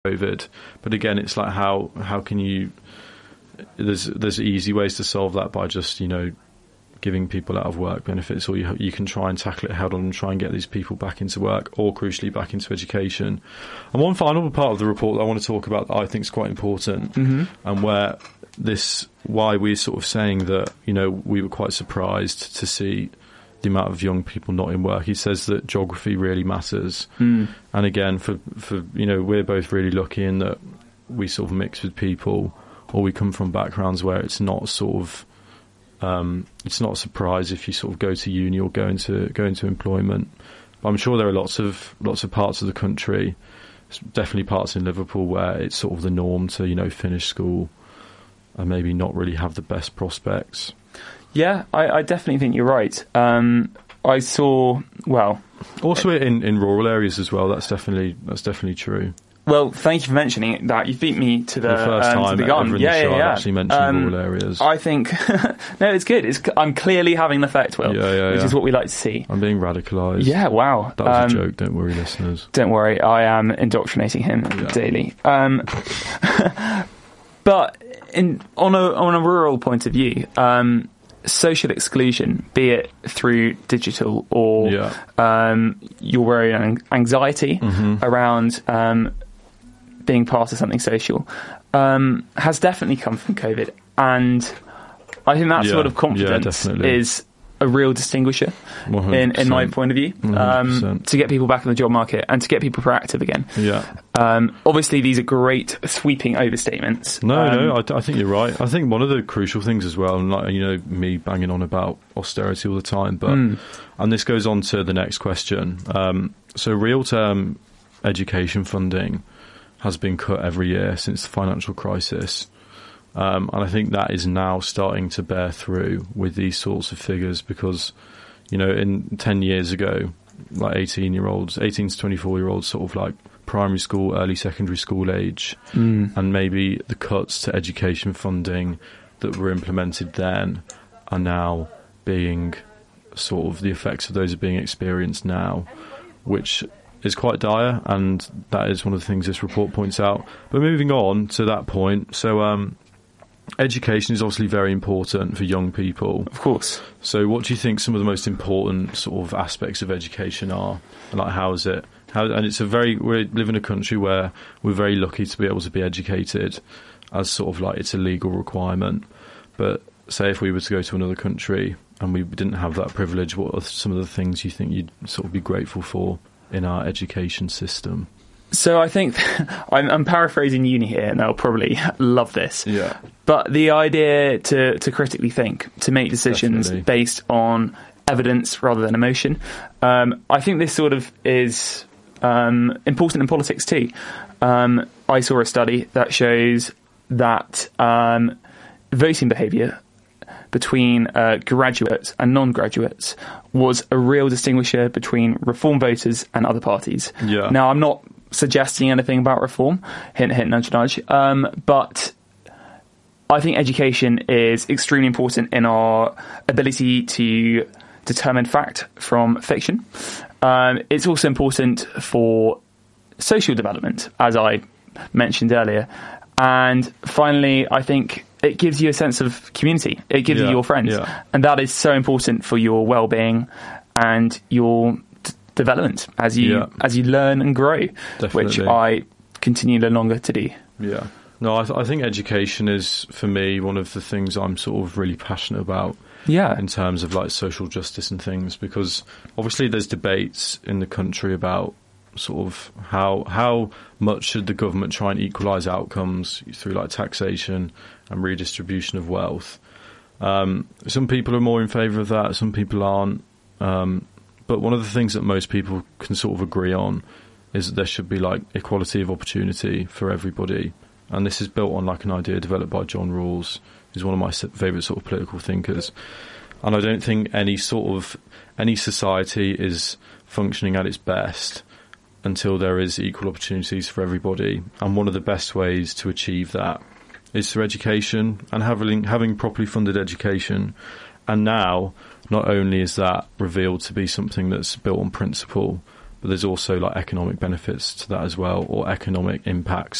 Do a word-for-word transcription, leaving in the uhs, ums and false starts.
COVID. But again, it's like how how can you? There's there's easy ways to solve that by just, you know, giving people out of work benefits, or you you can try and tackle it head on and try and get these people back into work, or crucially back into education. And one final part of the report that I want to talk about that I think is quite important, mm-hmm. and where this why we're sort of saying that, you know, we were quite surprised to see the amount of young people not in work. He says that geography really matters, mm. and again, for for you know, we're both really lucky in that we sort of mix with people, or we come from backgrounds where it's not sort of um, it's not a surprise if you sort of go to uni or go into go into employment. But I'm sure there are lots of lots of parts of the country, definitely parts in Liverpool, where it's sort of the norm to, you know, finish school and maybe not really have the best prospects. Yeah, I, I definitely think you're right. Um, I saw, well, also in, in rural areas as well. That's definitely that's definitely true. Well, thank you for mentioning that. You beat me to the, the first um, time to the gun. ever in yeah, the show yeah, yeah. I've actually mentioned um, rural areas. I think no, it's good. It's I'm clearly having an effect, Will, yeah, yeah, which yeah. is what we like to see. I'm being radicalised. Yeah, wow. That was um, a joke. Don't worry, listeners. Don't worry, I am indoctrinating him yeah. daily. Um, but in on a on a rural point of view, um, social exclusion, be it through digital or yeah. um, your own anxiety mm-hmm. around um, being part of something social, um, has definitely come from COVID. And I think that yeah. sort of confidence yeah, is a real distinguisher in, in my point of view, um, to get people back in the job market and to get people proactive again. Yeah. Um, obviously, these are great sweeping overstatements. No, um, no, I, I think you're right. I think one of the crucial things as well, and like, you know, me banging on about austerity all the time, but mm. and this goes on to the next question. Um, so real-term education funding has been cut every year since the financial crisis. Um, and I think that is now starting to bear through with these sorts of figures because, you know, in ten years ago, like eighteen-year-olds, eighteen to twenty-four-year-olds, sort of like primary school, early secondary school age, mm. and maybe the cuts to education funding that were implemented then are now being sort of the effects of those are being experienced now, which is quite dire, and that is one of the things this report points out. But moving on to that point, so um, education is obviously very important for young people. Of course. So what do you think some of the most important sort of aspects of education are? And like, how is it? How, and it's a very, we live in a country where we're very lucky to be able to be educated as sort of like it's a legal requirement. But say if we were to go to another country and we didn't have that privilege, what are some of the things you think you'd sort of be grateful for in our education system? So I think I'm, I'm paraphrasing uni here, and they'll probably love this. Yeah. But the idea to, to critically think, to make decisions Definitely. based on evidence rather than emotion, um, I think this sort of is um, important in politics too. Um, I saw a study that shows that um, voting behaviour between uh, graduates and non-graduates was a real distinguisher between Reform voters and other parties. Yeah. Now, I'm not suggesting anything about Reform, hint, hint, nudge, nudge, um, but I think education is extremely important in our ability to determine fact from fiction. Um, it's also important for social development, as I mentioned earlier. And finally, I think it gives you a sense of community. It gives yeah, you your friends. Yeah. And that is so important for your well-being and your d- development as you yeah. as you learn and grow, Definitely. which I continue no longer to do. Yeah. No, I, th- I think education is, for me, one of the things I'm sort of really passionate about. Yeah. In terms of like social justice and things, because obviously there's debates in the country about sort of how how much should the government try and equalise outcomes through like taxation and redistribution of wealth. Um, some people are more in favour of that, some people aren't. Um, but one of the things that most people can sort of agree on is that there should be like equality of opportunity for everybody. And this is built on like an idea developed by John Rawls, who's one of my favourite sort of political thinkers. And I don't think any sort of any society is functioning at its best until there is equal opportunities for everybody. And one of the best ways to achieve that is through education and having having properly funded education. And now, not only is that revealed to be something that's built on principle, but there's also like economic benefits to that as well, or economic impacts